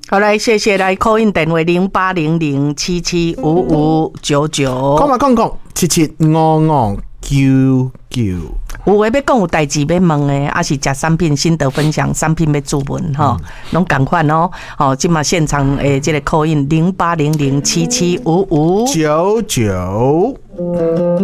好，来谢谢来 call in 电话0800775599， 讲775599。 有话要讲有代志要问的，还是食产品心得分享，产品要注文吼，拢同款哦。吼，今嘛现场这个 call in 0800775599。